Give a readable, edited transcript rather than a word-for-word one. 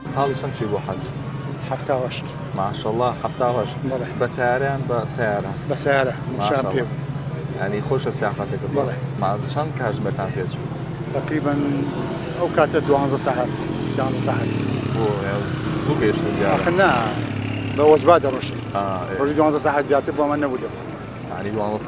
ساڵی چەند چی بۆ حەج؟ 78 ماشەڵڵا 78 بە تایاریان بە سەیارە؟ بە سەیارە موشان پێ بوو. ینی خۆشە سیاحەتێکە؟ بەڵێ. چەند کاتژمێرتان پێچوو؟ تقریبا ئەو کاتە 12 ساعت 13 ساعت. زوو گەیشتن دیارە؟ ئاخر نا بە وەجبات دەڕۆشین. ڕۆژی 12 ساعت زیاتر بۆ من نەبوو دەبوو. ینی 12